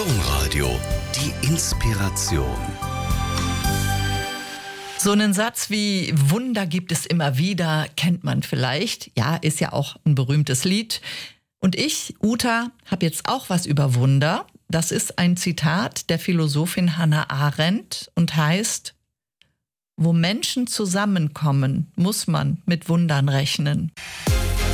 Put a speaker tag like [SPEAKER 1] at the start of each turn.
[SPEAKER 1] Domradio, die Inspiration.
[SPEAKER 2] So einen Satz wie Wunder gibt es immer wieder, kennt man vielleicht. Ja, ist ja auch ein berühmtes Lied. Und ich, Uta, habe jetzt auch was über Wunder. Das ist ein Zitat der Philosophin Hannah Arendt und heißt: Wo Menschen zusammenkommen, muss man mit Wundern rechnen.